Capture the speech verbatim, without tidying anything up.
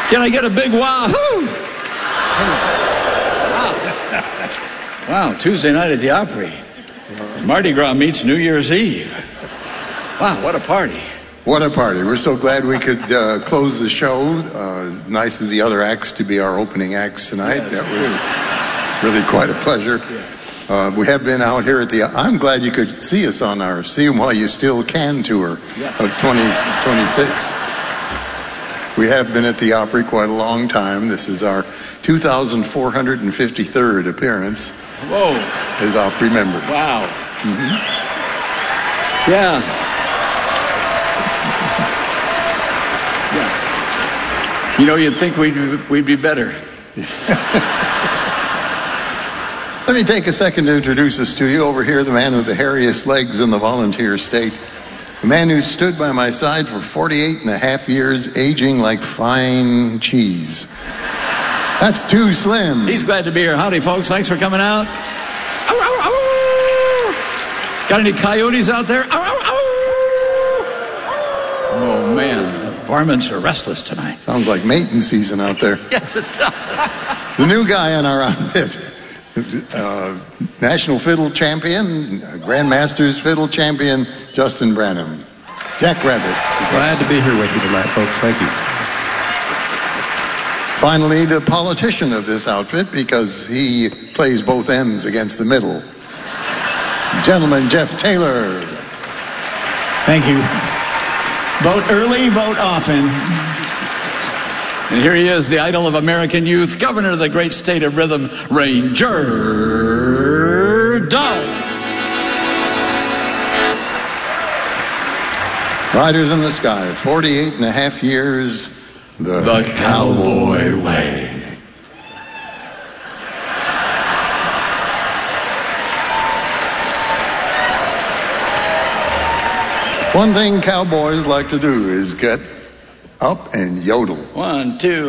Can I get a big wahoo? Wow. Wow, Tuesday night at the Opry. Mardi Gras meets New Year's Eve. Wow, what a party. What a party. We're so glad we could uh, close the show. Uh, nice of the other acts to be our opening acts tonight. Yes, that was really quite a pleasure. Uh, we have been out here at the... I'm glad you could see us on our See 'Em While You Still Can tour yes. of twenty twenty-six. We have been at the Opry quite a long time. This is our two thousand four hundred fifty-third appearance. Whoa. As Opry members. Wow. Mm-hmm. Yeah. You know, you'd think we'd, we'd be better. Let me take a second to introduce us to you. Over here, the man with the hairiest legs in the volunteer state. The man who stood by my side for forty-eight and a half years, aging like fine cheese. That's Too Slim. He's glad to be here. Howdy, folks. Thanks for coming out. Ow, ow, ow. Got any coyotes out there? Ow, ow, ow. Oh, man. The varmints are restless tonight. Sounds like mating season out there. Yes, it does. The new guy on our outfit. Uh, National Fiddle Champion, Grandmasters Fiddle Champion, Justin Branham. Jack Rabbit. Glad to be here with you tonight, folks. Thank you. Finally, the politician of this outfit, because he plays both ends against the middle. Gentleman Jeff Taylor. Thank you. Vote early, vote often. And here he is, the idol of American youth, governor of the great state of rhythm, Ranger Doug. Riders in the Sky, forty-eight and a half years, the, the cowboy way. One thing cowboys like to do is get up and yodel. One, two.